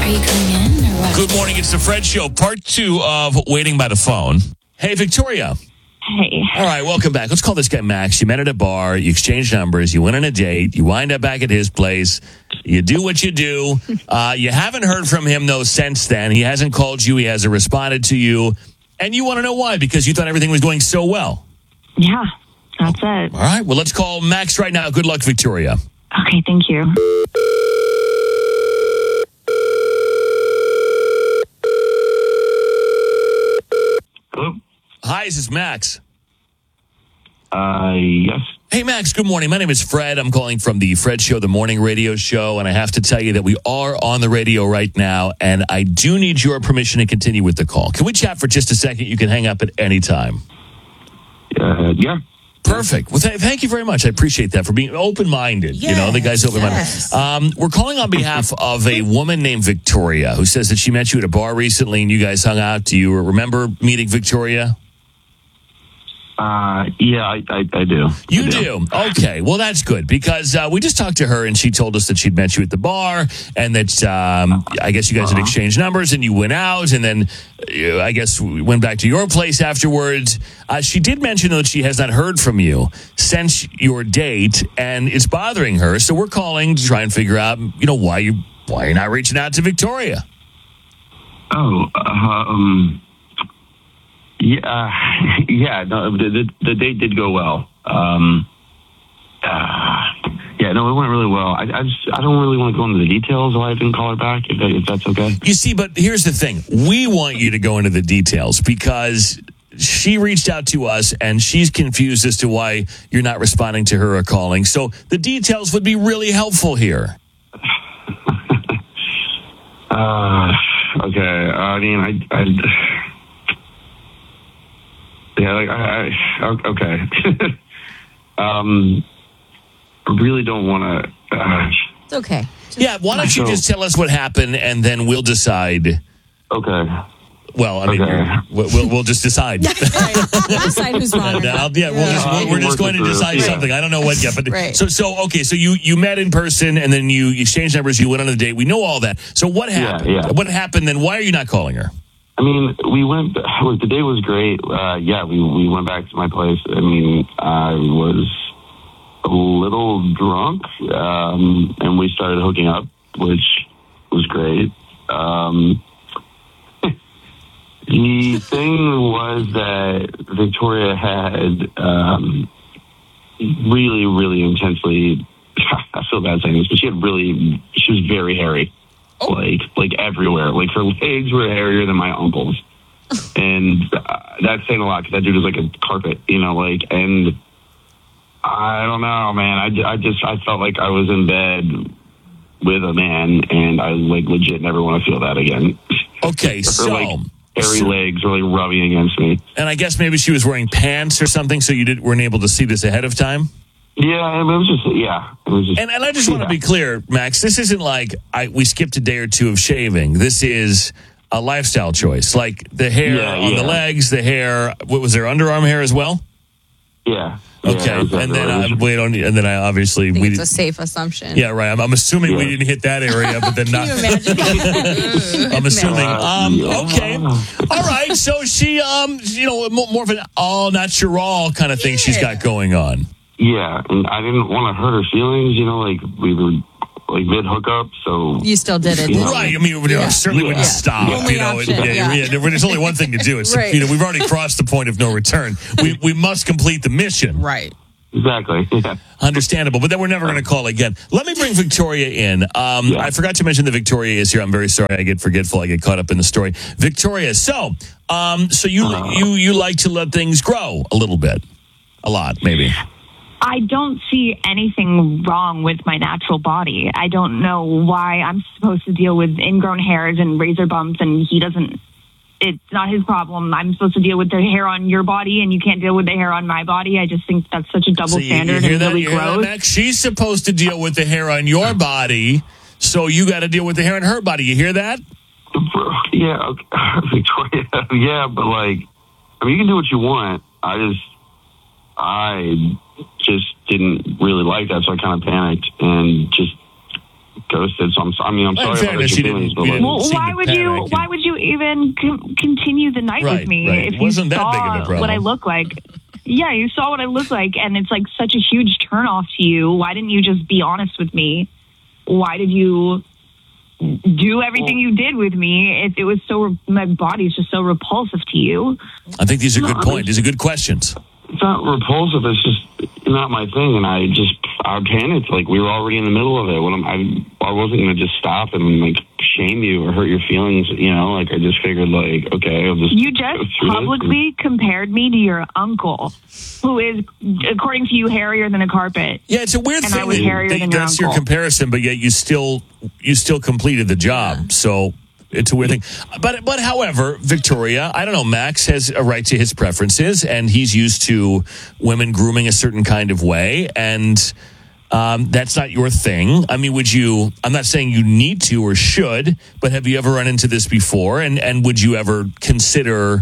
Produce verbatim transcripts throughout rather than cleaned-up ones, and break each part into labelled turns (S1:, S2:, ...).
S1: Are you coming in or what?
S2: Good morning. It's the Fred Show, part two of Waiting by the Phone. Hey, Victoria.
S3: Hey.
S2: All right, welcome back. Let's call this guy Max. You met at a bar. You exchanged numbers. You went on a date. You wind up back at his place. You do what you do. Uh, you haven't heard from him, though, since then. He hasn't called you. He hasn't responded to you. And you want to know why, because you thought everything was going so well.
S3: Yeah, that's it.
S2: All right, well, let's call Max right now. Good luck, Victoria.
S3: Okay, thank you.
S4: Hello?
S2: Hi, this is Max.
S4: Uh, yes.
S2: Hey, Max, good morning. My name is Fred. I'm calling from the Fred Show, the morning radio show, and I have to tell you that we are on the radio right now, and I do need your permission to continue with the call. Can we chat for just a second? You can hang up at any time.
S4: Uh, yeah.
S2: Perfect. Well, th- thank you very much. I appreciate that for being open-minded.
S1: Yes,
S2: you know, the guy's open-minded.
S1: yes.
S2: Um, we're calling on behalf of a woman named Victoria who says that she met you at a bar recently and you guys hung out. Do you remember meeting Victoria?
S4: Uh, yeah, I, I, I do.
S2: You
S4: I
S2: do? Okay. Well, that's good because uh, we just talked to her and she told us that she'd met you at the bar and that um, I guess you guys had exchanged numbers and you went out and then uh, I guess we went back to your place afterwards. Uh, she did mention, though, that she has not heard from you since your date and it's bothering her. So we're calling to try and figure out, you know, why, you, why you're not reaching out to Victoria.
S4: Oh, uh, um... Yeah, uh, yeah. No, the, the the date did go well. Um, uh, yeah, no, it went really well. I, I just I don't really want to go into the details why I didn't call her back. If, that, if that's okay.
S2: You see, but here's the thing: we want you to go into the details because she reached out to us and she's confused as to why you're not responding to her or calling. So the details would be really helpful here.
S4: uh, okay. I mean, I. I Yeah, like I, I okay. um, I really don't want to. Uh,
S1: It's okay. Just
S2: Yeah, why don't you
S4: So-
S2: just tell us what happened and then we'll decide.
S4: okay.
S2: Well, I mean,
S4: Okay.
S2: we'll, we'll, we'll just decide.
S1: We'll decide who's wrong. or
S2: And, uh,
S1: not.
S2: yeah, we'll just,
S4: Yeah.
S2: we're, we're just going to decide
S4: Yeah.
S2: something. I don't know what yet, but
S1: Right.
S2: so so okay. So you you met in person and then you exchanged numbers. You went on a date. We know all that. So what happened?
S4: yeah.
S2: What happened? Then why are you not calling her?
S4: I mean, we went. Look, the day was great. Uh, yeah, we we went back to my place. I mean, I was a little drunk, um, and we started hooking up, which was great. Um, the thing was that Victoria had um, really, really intensely. I feel bad saying this, but she had really. She was very hairy. Like, like everywhere. Like, her legs were hairier than my uncle's. And uh, that's saying a lot, because that dude is like a carpet, you know, like, and I don't know, man. I, I just, I felt like I was in bed with a man, and I, like, legit never want to feel that again.
S2: Okay,
S4: Her,
S2: so
S4: like, hairy
S2: so-
S4: legs really rubbing against me.
S2: and I guess maybe she was wearing pants or something, so you did, weren't able to see this ahead of time.
S4: Yeah, it was just, yeah. It was just,
S2: And, and I just want to
S4: yeah.
S2: be clear, Max, this isn't like I, we skipped a day or two of shaving. This is a lifestyle choice. Like the hair
S4: Yeah,
S2: on the
S4: yeah.
S2: legs, the hair, what was there, underarm hair as well?
S4: Yeah.
S2: Okay.
S4: Yeah, exactly.
S2: And then
S4: It
S2: I,
S4: was-
S2: we don't, and then I obviously,
S1: I think
S2: we,
S1: it's a safe assumption.
S2: yeah, right. I'm, I'm assuming we
S4: Yeah.
S2: didn't hit that area, but then
S1: Can
S2: not.
S1: you imagine?
S2: I'm assuming. Um,
S4: Yeah.
S2: okay. All right. So she, um, you know, mo- more of an all natural kind of thing she's
S1: Yeah.
S2: got going on.
S4: Yeah, and I didn't want to hurt her feelings, you know, like, we were, like, mid-hookup, so...
S1: You still did it. didn't you?
S2: Right. I mean, we
S1: Yeah.
S2: certainly wouldn't
S4: Yeah.
S2: stop.
S1: Only
S2: You know,
S1: option,
S2: yeah,
S1: yeah.
S2: yeah, there's only one thing to do. It's
S1: Right.
S2: you know, we've already crossed the point of no return. We we must complete the mission.
S1: Right.
S4: Exactly, yeah.
S2: Understandable, but then we're never going to call again. Let me bring Victoria in. Um,
S4: Yeah.
S2: I forgot to mention that Victoria is here. I'm very sorry. I get forgetful. I get caught up in the story. Victoria, so um, so you
S4: Uh.
S2: you you like to let things grow a little bit, a lot maybe.
S3: I don't see anything wrong with my natural body. I don't know why I'm supposed to deal with ingrown hairs and razor bumps, and he doesn't. It's not his problem. I'm supposed to deal with the hair on your body, and you can't deal with the hair on my body. I just think that's such a double
S2: So you,
S3: standard
S2: you hear
S3: and
S2: that?
S3: really
S2: You hear that,
S3: gross.
S2: Max? She's supposed to deal with the hair on your body, so you got to deal with the hair on her body. You hear that?
S4: Yeah, okay. Victoria, yeah, but, like, I mean, you can do what you want. I just, I just didn't really like that, so I kind of panicked and just ghosted. So I'm, I mean, I'm
S2: Well, in
S4: sorry about
S2: fairness,
S4: your
S2: you
S4: feelings,
S2: didn't-
S4: but
S2: you
S4: like,
S2: didn't-
S3: Well,
S2: seem
S3: why
S2: to
S3: would you?
S2: panic.
S3: Why would you even con- continue the night
S2: Right,
S3: with me
S2: right.
S3: if
S2: It
S3: you
S2: wasn't that
S3: saw
S2: big of a problem.
S3: what I look like? Yeah, you saw what I look like, and it's like such a huge turnoff to you. Why didn't you just be honest with me? Why did you do everything you did with me? It, it was so my body's just so repulsive to you.
S2: I think these are good
S4: No, I
S2: points.
S4: mean-
S2: These are good questions.
S4: it's not repulsive. It's just not my thing, and I just I panicked. Like we were already in the middle of it. When I'm, I I wasn't gonna just stop and like shame you or hurt your feelings. You know, like I just figured like okay, I'll just
S3: You
S4: go
S3: just
S4: through this.
S3: publicly compared me to your uncle, who is, according to you, hairier than a carpet.
S2: Yeah, it's a weird
S3: And I
S2: thing
S3: was
S2: that-
S3: hairier
S2: that
S3: than your
S2: that's your
S3: uncle.
S2: comparison, but yet you still you still completed the job. So it's a weird thing. But but however, Victoria, I don't know, Max has a right to his preferences, and he's used to women grooming a certain kind of way, and um, that's not your thing. I mean, would you? I'm not saying you need to or should, but have you ever run into this before? And and would you ever consider?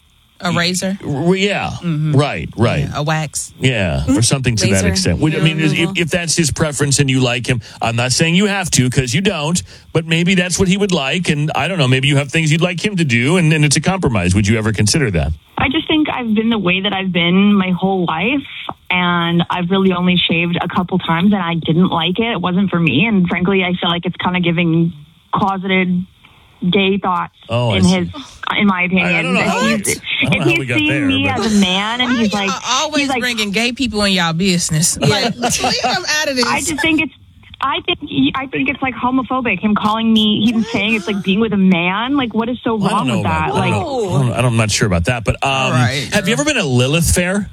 S5: A razor?
S2: r- Yeah, right, right.
S5: A wax?
S2: Yeah, or something to that
S1: Laser
S2: extent. Would, I mean,
S1: hair
S2: if,
S1: removal.
S2: if that's his preference and you like him, I'm not saying you have to because you don't, but maybe that's what he would like. And I don't know, maybe you have things you'd like him to do and, and it's a compromise. Would you ever consider that?
S3: I just think I've been the way that I've been my whole life, and I've really only shaved a couple times, and I didn't like it. It wasn't for me, and frankly, I feel like it's kind of giving closeted gay thoughts
S2: Oh, I
S3: in
S2: see.
S3: his, in my opinion.
S2: I don't know
S3: If
S2: how we-
S3: he's-
S2: I don't know
S3: if
S2: how
S3: he's
S2: we got
S3: seeing
S2: there,
S3: me
S2: but-
S3: as a man, and he's like,
S5: Y'all always
S3: he's like,
S5: bringing gay people in y'all business. Like, leave them out of this.
S3: I just think it's. I think he, I think it's like homophobic. Him calling me, even saying it's like being with a man. Like, what is so
S2: Well, I
S3: wrong
S2: don't know
S3: with that?
S2: about I
S3: Like,
S2: don't know. I don't- I don't- I'm not sure about that, but um,
S5: All right,
S2: have you ever been at Lilith Fair?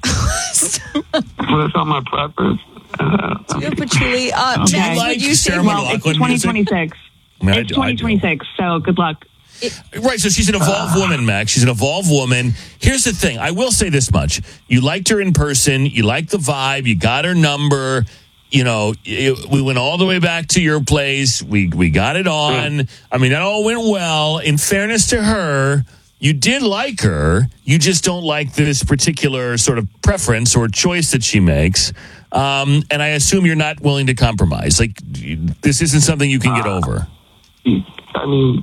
S4: But it's not my preference. Uh,
S1: Yeah, Patchouli. Uh,
S3: Okay.
S1: Max,
S2: Like
S1: would you say?
S2: Sarah
S3: well, it's
S2: McLachlan
S3: twenty
S2: music?
S3: twenty-six.
S2: I mean, I
S3: It's
S2: do- I do.
S3: twenty twenty-six. So good luck.
S2: Right, so she's an evolved woman, Max. She's an evolved woman. Here's the thing. I will say this much. You liked her in person. You liked the vibe. You got her number. You know, it, we went all the way back to your place. We we got it on. I mean, that all went well. In fairness to her, you did like her. You just don't like this particular sort of preference or choice that she makes. Um, and I assume you're not willing to compromise. Like, this isn't something you can get over.
S4: I mean,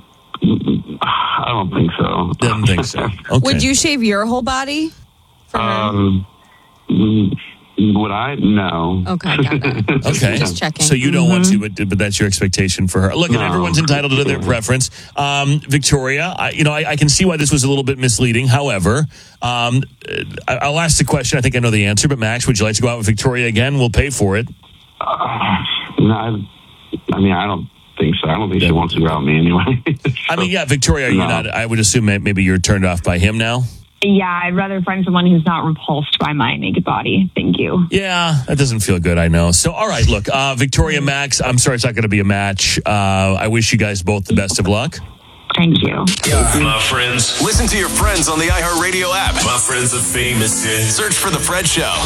S4: I don't think so.
S2: Didn't think so. Okay.
S1: Would you shave your whole body? For her?
S4: Um, mm, would I? No.
S1: Okay, got that.
S2: Okay.
S1: Just checking.
S2: So you don't want to, but, but that's your expectation for her. Look, and
S4: No.
S2: everyone's entitled to their preference. Um, Victoria, I, you know, I, I can see why this was a little bit misleading. However, um, I, I'll ask the question. I think I know the answer, but Max, would you like to go out with Victoria again? We'll pay for it.
S4: Uh, no, I, I mean, I don't think so. I don't think she wants to go out with me anyway.
S2: I mean, yeah, Victoria, are you
S4: No.
S2: not? I would assume that maybe you're turned off by him now.
S3: Yeah, I'd rather find someone who's not repulsed by my naked body. Thank you.
S2: Yeah, that doesn't feel good, I know. So, all right, look, uh, Victoria, Max, I'm sorry it's not going to be a match. Uh, I wish you guys both the best of luck.
S3: Thank you.
S6: My friends. Listen to your friends on the iHeartRadio app. My friends are famous. Search for The Fred Show.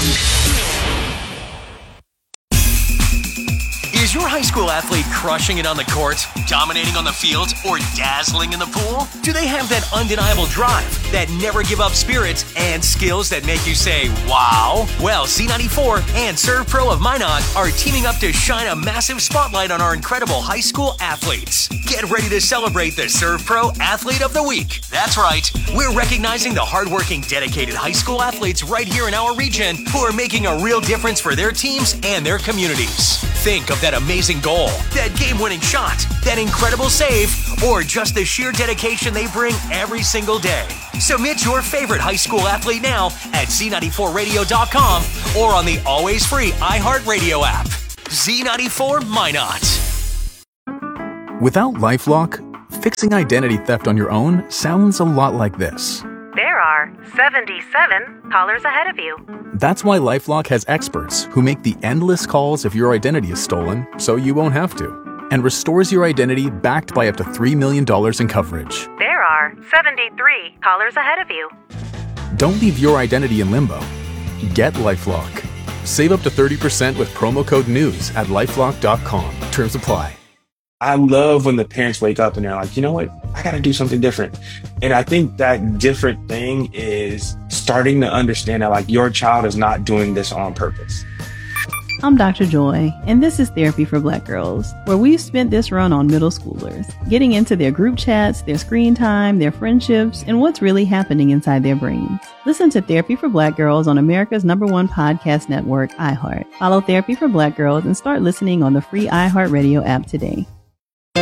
S6: Is your high school athlete crushing it on the court, dominating on the field, or dazzling in the pool? Do they have that undeniable drive, that never give up spirit, and skills that make you say, wow? Well, Z ninety-four and Serve Pro of Minot are teaming up to shine a massive spotlight on our incredible high school athletes. Get ready to celebrate the Serve Pro Athlete of the Week. That's right. We're recognizing the hardworking, dedicated high school athletes right here in our region who are making a real difference for their teams and their communities. Think of that amazing goal, that game-winning shot, that incredible save, or just the sheer dedication they bring every single day. Submit your favorite high school athlete now at Z ninety-four radio dot com or on the always free iHeartRadio app. Z ninety-four Minot.
S7: Without LifeLock, fixing identity theft on your own sounds a lot like this.
S8: There are seventy-seven callers ahead of you.
S7: That's why LifeLock has experts who make the endless calls if your identity is stolen so you won't have to, and restores your identity backed by up to three million dollars in coverage.
S8: There are seventy-three callers ahead of you.
S7: Don't leave your identity in limbo. Get LifeLock. Save up to thirty percent with promo code NEWS at lifelock dot com. Terms apply.
S9: I love when the parents wake up and they're like, you know what? I got to do something different. And I think that different thing is starting to understand that like your child is not doing this on purpose.
S10: I'm Doctor Joy, and this is Therapy for Black Girls, where we've spent this run on middle schoolers, getting into their group chats, their screen time, their friendships, and what's really happening inside their brains. Listen to Therapy for Black Girls on America's number one podcast network, iHeart. Follow Therapy for Black Girls and start listening on the free iHeartRadio app today.